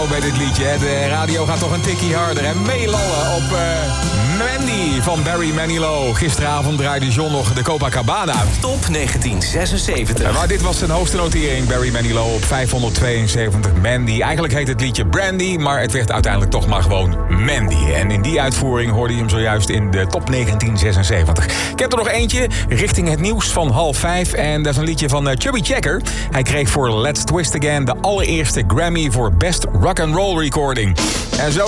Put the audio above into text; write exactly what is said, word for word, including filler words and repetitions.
gewoon bij dit liedje. Hè. De radio gaat toch een tikkie harder. En meelallen op uh, Mandy van Barry Manilow. Gisteravond draaide John nog de Copacabana. Top negentien zesenzeventig. Maar dit was zijn hoogste notering. Barry Manilow op vijfhonderdtweeënzeventig. Mandy. Eigenlijk heet het liedje Brandy, maar het werd uiteindelijk toch maar gewoon Mandy. En in die uitvoering hoorde je hem zojuist in de top negentien zesenzeventig. Ik heb er nog eentje richting het nieuws van half vijf. En dat is een liedje van uh, Chubby Checker. Hij kreeg voor Let's Twist Again de allereerste Grammy voor Best Rock and Roll Recording. En zo